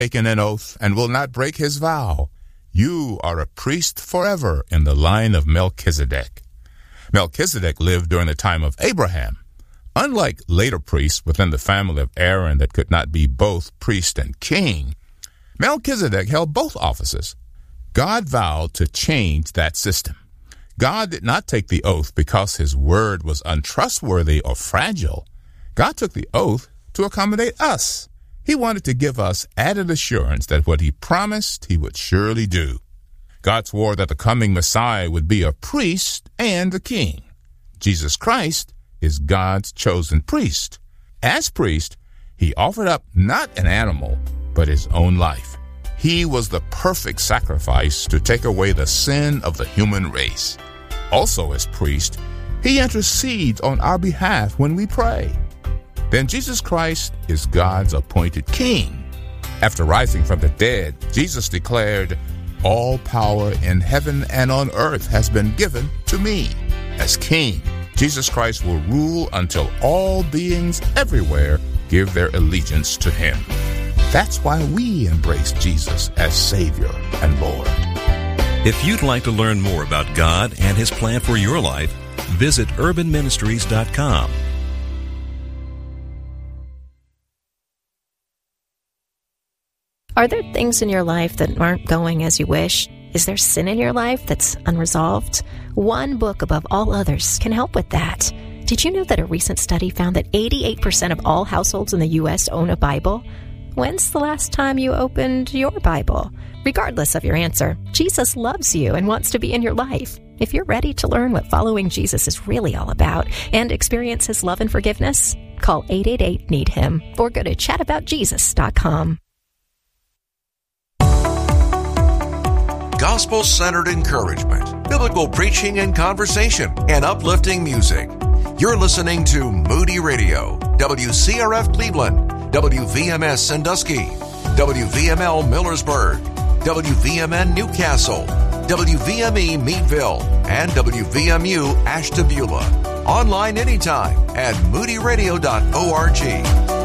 taken an oath and will not break his vow. You are a priest forever in the line of Melchizedek. Melchizedek lived during the time of Abraham. Unlike later priests within the family of Aaron that could not be both priest and king, Melchizedek held both offices. God vowed to change that system. God did not take the oath because his word was untrustworthy or fragile. God took the oath to accommodate us. He wanted to give us added assurance that what he promised he would surely do. God swore that the coming Messiah would be a priest and a king. Jesus Christ is God's chosen priest. As priest, he offered up not an animal, but his own life. He was the perfect sacrifice to take away the sin of the human race. Also as priest, he intercedes on our behalf when we pray. Then Jesus Christ is God's appointed king. After rising from the dead, Jesus declared, "All power in heaven and on earth has been given to me." As king, Jesus Christ will rule until all beings everywhere give their allegiance to him. That's why we embrace Jesus as Savior and Lord. If you'd like to learn more about God and his plan for your life, visit urbanministries.com. Are there things in your life that aren't going as you wish? Is there sin in your life that's unresolved? One book above all others can help with that. Did you know that a recent study found that 88% of all households in the U.S. own a Bible? When's the last time you opened your Bible? Regardless of your answer, Jesus loves you and wants to be in your life. If you're ready to learn what following Jesus is really all about and experience his love and forgiveness, call 888-NEED-HIM or go to chataboutjesus.com. Gospel-centered encouragement, biblical preaching and conversation, and uplifting music. You're listening to Moody Radio, WCRF Cleveland, WVMS Sandusky, WVML Millersburg, WVMN Newcastle, WVME Meadville, and WVMU Ashtabula. Online anytime at moodyradio.org.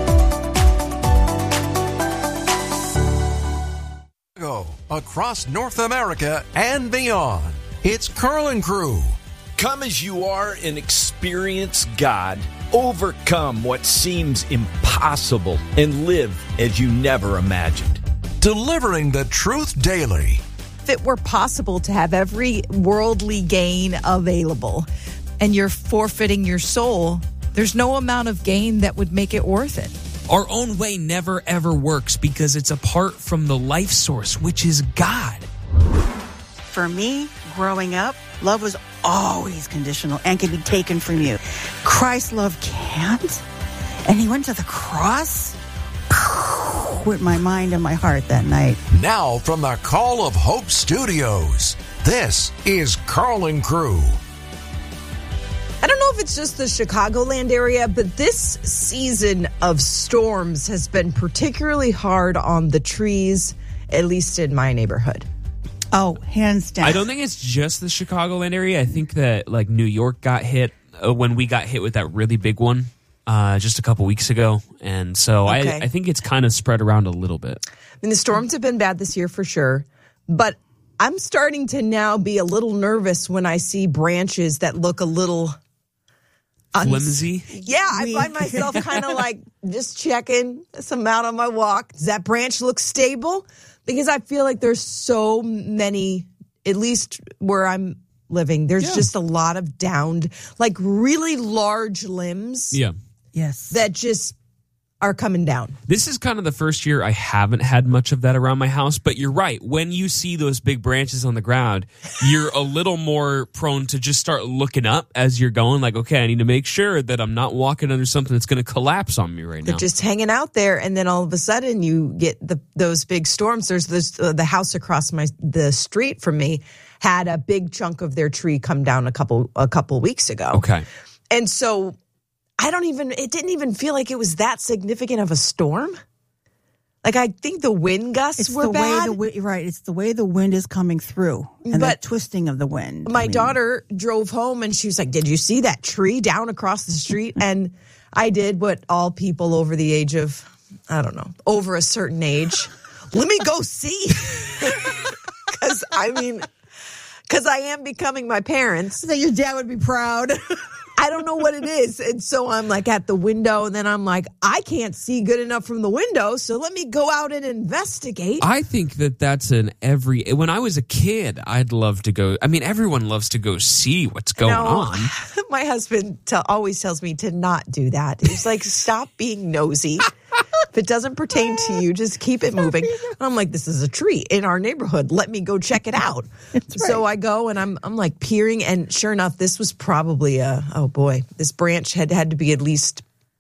Across North America and beyond, it's Carlin Crew. Come as you are and experience God. Overcome what seems impossible and live as you never imagined. Delivering the truth daily. If it were possible to have every worldly gain available and you're forfeiting your soul, there's no amount of gain that would make it worth it. Our own way never, ever works because it's apart from the life source, which is God. For me, growing up, love was always conditional and can be taken from you. Christ's love can't. And he went to the cross with my mind and my heart that night. Now from the Call of Hope Studios, this is Carlin Crew. I don't know if it's just the Chicagoland area, but this season of storms has been particularly hard on the trees, at least in my neighborhood. Oh, hands down. I don't think it's just the Chicagoland area. I think that like New York got hit when we got hit with that really big one just a couple weeks ago. And so okay. I think it's kind of spread around a little bit. I mean, the storms have been bad this year for sure, but I'm starting to now be a little nervous when I see branches that look a little flimsy. Yeah, I find myself kind of like just checking some out on my walk. Does that branch look stable? Because I feel like there's so many, at least where I'm living, there's just a lot of downed, like really large limbs. Yeah. Yes. That just are coming down. This is kind of the first year I haven't had much of that around my house, but you're right. When you see those big branches on the ground, you're a little more prone to just start looking up as you're going, like, okay, I need to make sure that I'm not walking under something that's going to collapse on me right now. They're just hanging out there, and then all of a sudden you get those big storms. There's this the house across the street from me had a big chunk of their tree come down a couple weeks ago. Okay. And so it didn't even feel like it was that significant of a storm. Like, I think the wind gusts were bad. Right. It's the way the wind is coming through and the twisting of the wind. My daughter drove home and she was like, did you see that tree down across the street? And I did what all people over the age of, I don't know, over a certain age let me go see. Because I am becoming my parents. So your dad would be proud. I don't know what it is. And so I'm like at the window, and then I'm like, I can't see good enough from the window, so let me go out and investigate. I think that's when I was a kid, I'd love to go. I mean, everyone loves to go see what's going on. My husband always tells me to not do that. He's like, stop being nosy. If it doesn't pertain to you, just keep it moving. And I'm like, this is a tree in our neighborhood. Let me go check it out. So I go and I'm like peering, and sure enough, this was probably this branch had to be at least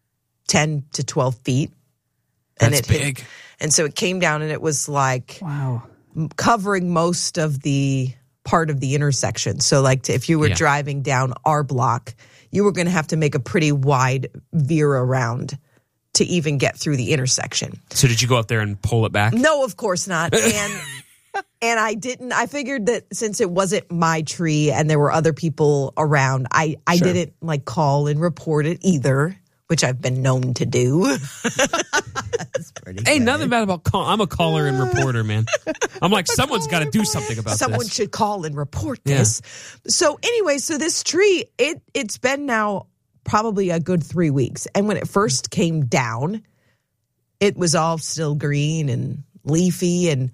10 to 12 feet. That's big. And so it came down, and it was like Wow. covering most of the part of the intersection. So like if you were driving down our block, you were going to have to make a pretty wide veer around to even get through the intersection. So did you go up there and pull it back? No, of course not. And I didn't. I figured that since it wasn't my tree and there were other people around, I didn't like call and report it either, which I've been known to do. That's pretty Hey, good. nothing bad about I'm a caller and reporter, man. I'm like, someone's got to do something about Someone this. should call and report this. So anyway, so this tree, it's been now probably a good 3 weeks. And when it first came down, it was all still green and leafy. And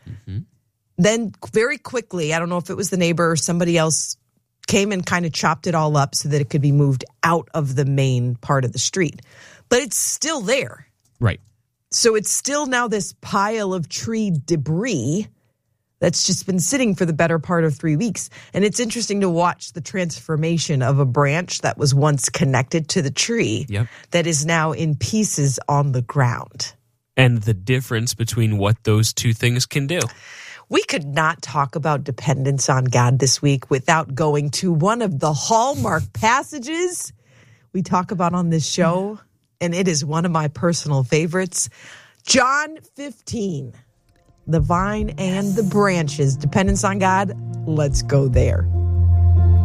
then very quickly, I don't know if it was the neighbor or somebody else, came and kind of chopped it all up so that it could be moved out of the main part of the street. But it's still there. Right. So it's still now this pile of tree debris that's just been sitting for the better part of 3 weeks. And it's interesting to watch the transformation of a branch that was once connected to the tree that is now in pieces on the ground. And the difference between what those two things can do. We could not talk about dependence on God this week without going to one of the hallmark passages we talk about on this show, and it is one of my personal favorites. John 15, the vine and the branches, dependence on God. Let's go there.